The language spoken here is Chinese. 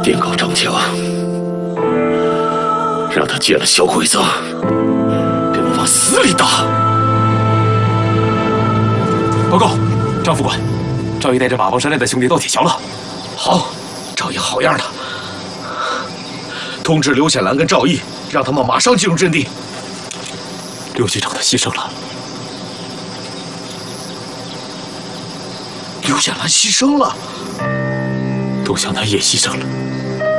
电告张强，让他见了小鬼子，给我往死里打。 报告，张副官，赵毅带着马帮山来的兄弟到铁桥了。 好，赵毅好样的！通知刘显兰跟赵毅，让他们马上进入阵地。 刘局长他牺牲了。 刘显兰牺牲了， 董湘南也牺牲了。